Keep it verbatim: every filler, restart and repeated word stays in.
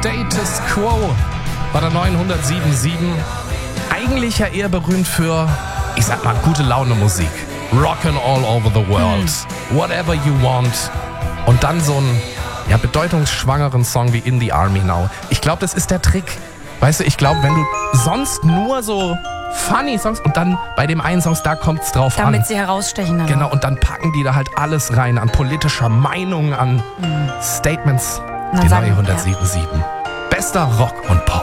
Status Quo bei der neunhundertsiebenundsiebzig. Eigentlich ja eher berühmt für, ich sag mal, gute Laune Musik. Rockin' all over the world. Hm. Whatever you want. Und dann so einen ja, bedeutungsschwangeren Song wie In the Army Now. Ich glaube, das ist der Trick. Weißt du, ich glaube, wenn du sonst nur so funny Songs und dann bei dem einen Song, da kommt's drauf Damit an. Damit sie herausstechen. Aber. Genau, und dann packen die da halt alles rein an politischer Meinung, an mhm. Statements. Na, die sagen, neunhundertsiebenundsiebzig. Ja. Bester Rock und Pop.